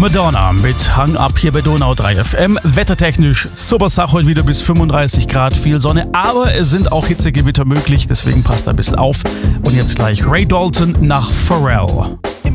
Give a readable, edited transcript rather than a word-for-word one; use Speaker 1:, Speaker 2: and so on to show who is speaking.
Speaker 1: Madonna mit Hang Up hier bei Donau 3 FM. Wettertechnisch super Sache, heute wieder bis 35 Grad, viel Sonne, aber es sind auch Hitzegewitter möglich, deswegen passt ein bisschen auf. Und jetzt gleich Ray Dalton nach Pharrell.